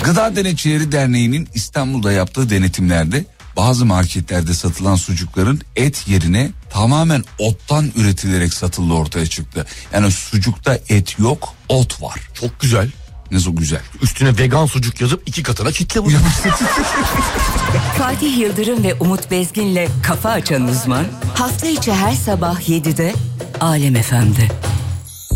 Gıda Denetçileri Derneği'nin İstanbul'da yaptığı denetimlerde bazı marketlerde satılan sucukların et yerine tamamen ottan üretilerek satıldığı ortaya çıktı. Yani sucukta et yok, ot var. Çok güzel. Nasıl güzel? Üstüne vegan sucuk yazıp 2 katına kitle bu. Fatih Yıldırım ve Umut Bezgin'le Kafa Açan Uzman hafta içi her sabah 7'de Alem FM'de.